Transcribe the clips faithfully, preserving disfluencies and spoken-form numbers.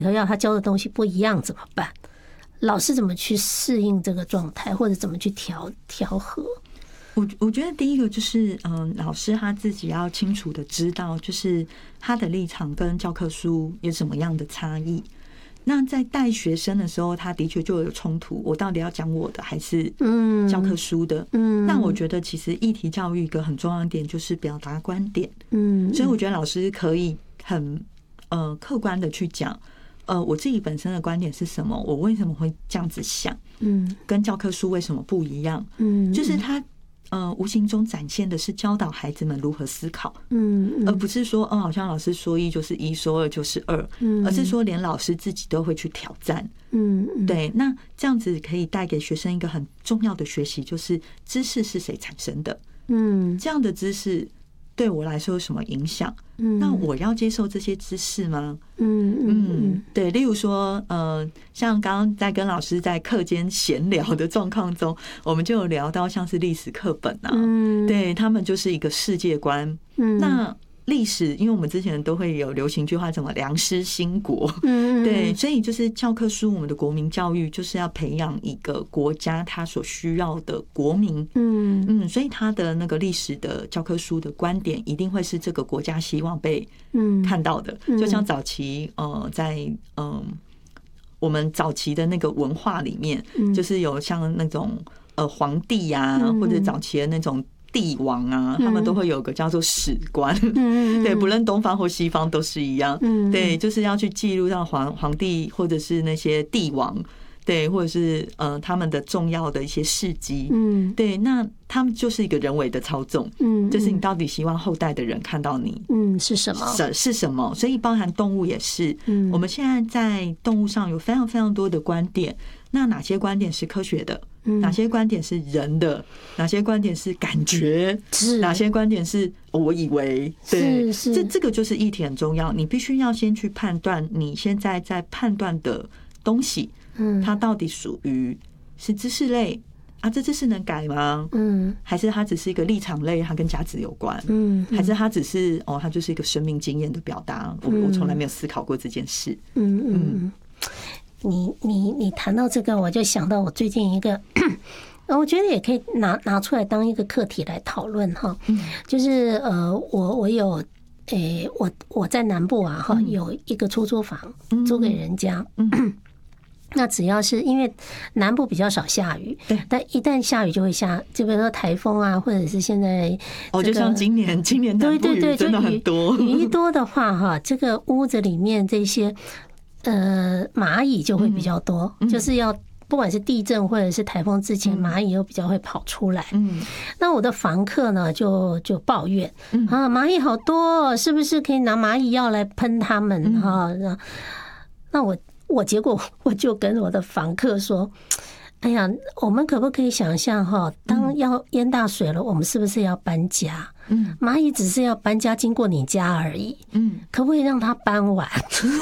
以后要他教的东西不一样怎么办？老师怎么去适应这个状态，或者怎么去调调和？ 我我觉得第一个就是，嗯，老师他自己要清楚的知道，就是他的立场跟教科书有什么样的差异。那在带学生的时候，他的确就有冲突，我到底要讲我的还是教科书的？嗯，那我觉得其实议题教育一个很重要一点就是表达观点。嗯，所以我觉得老师可以很呃客观的去讲，呃，我自己本身的观点是什么，我为什么会这样子想，嗯，跟教科书为什么不一样？嗯，就是他。呃，无形中展现的是教导孩子们如何思考，嗯，而不是说，哦，好像老师说一就是一，说二就是二，嗯，而是说连老师自己都会去挑战，嗯，对，那这样子可以带给学生一个很重要的学习，就是知识是谁产生的，嗯，这样的知识对我来说有什么影响？嗯，那我要接受这些知识吗？嗯嗯，对，例如说，呃，像刚刚在跟老师在课间闲聊的状况中，我们就有聊到像是历史课本啊，嗯，对他们就是一个世界观，嗯，那。历史，因为我们之前都会有流行句话，什么良师兴国，嗯，对，所以就是教科书，我们的国民教育就是要培养一个国家它所需要的国民，嗯嗯，所以他的那个历史的教科书的观点，一定会是这个国家希望被看到的，就像早期呃在嗯我们早期的那个文化里面，就是有像那种呃皇帝呀，或者早期的那种。帝王啊，他们都会有个叫做史官，嗯，对，不论东方或西方都是一样，嗯，对，就是要去记录到皇皇帝或者是那些帝王，对，或者是呃他们的重要的一些事迹，嗯，对，那他们就是一个人为的操纵，嗯，就是你到底希望后代的人看到你，嗯，是什么？是是什么？所以包含动物也是，嗯，我们现在在动物上有非常非常多的观点，那哪些观点是科学的？哪些观点是人的？哪些观点是感觉？是哪些观点是我以为？对，这这个就是议题很重要。你必须要先去判断你现在在判断的东西，嗯，它到底属于是知识类啊？这知识能改吗？嗯，还是它只是一个立场类，它跟价值有关？嗯，还是它只是哦，它就是一个生命经验的表达？我我从来没有思考过这件事。嗯嗯。 你你你谈到这个，我就想到我最近一个，我觉得也可以拿拿出来当一个课题来讨论哈。就是呃，我我有诶，我我在南部啊哈，有一个出租房租给人家。那只要是因为南部比较少下雨，对，但一旦下雨就会下，就比如说台风啊，或者是现在哦，就像今年今年南部雨真的很多， 雨一多的话哈，这个屋子里面这些。呃，蚂蚁就会比较多，嗯、就是要不管是地震或者是台风之前，蚂蚁又比较会跑出来。嗯，那我的房客呢，就就抱怨啊，蚂蚁好多，是不是可以拿蚂蚁药来喷它们啊？那我我结果我就跟我的房客说。哎呀，我们可不可以想象哈，当要淹大水了，我们是不是要搬家？嗯，蚂蚁只是要搬家经过你家而已，嗯，可不可以让它搬完？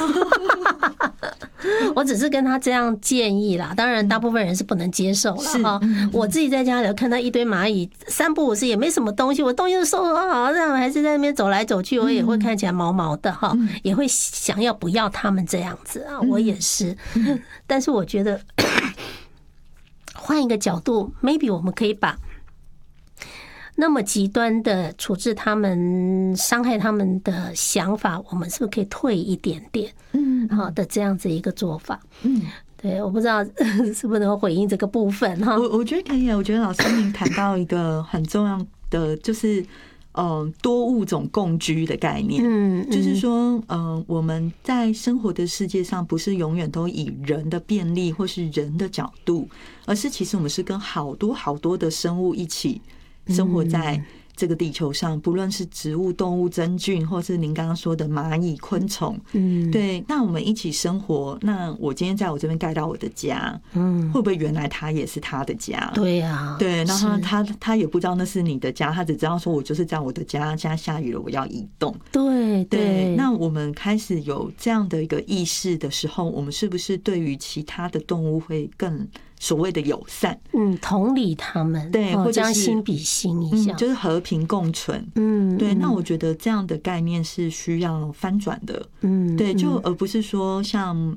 我只是跟他这样建议啦，当然大部分人是不能接受了哈。我自己在家里看到一堆蚂蚁，三不五时也没什么东西，我东西都收拾好，这样还是在那边走来走去，我也会看起来毛毛的哈，也会想要不要他们这样子啊，我也是，但是我觉得。换一个角度 ，maybe 我们可以把那么极端的处置他们、伤害他们的想法，我们是不是可以退一点点？嗯，好的，这样子一个做法。嗯，对，我不知道是不是能回应这个部分哈。 我我觉得可以啊，我觉得老师您谈到一个很重要的，就是。嗯，多物种共居的概念，嗯，就是说，嗯，我们在生活的世界上，不是永远都以人的便利或是人的角度，而是其实我们是跟好多好多的生物一起生活在这个地球上，不论是植物、动物、真菌，或是您刚刚说的蚂蚁、昆虫，嗯，对，那我们一起生活。那我今天在我这边盖到我的家，嗯，会不会原来他也是他的家？ 对呀， 对，然后他他也不知道那是你的家，他只知道说我就是在我的家，现在下雨了，我要移动。 对对，那我们开始有这样的一个意识的时候，我们是不是对于其他的动物会更？所谓的友善， 嗯，同理他们， 对，或者是心比心一下， 嗯，就是和平共存，嗯，对。那我觉得这样的概念是需要翻转的，嗯，对，就而不是说像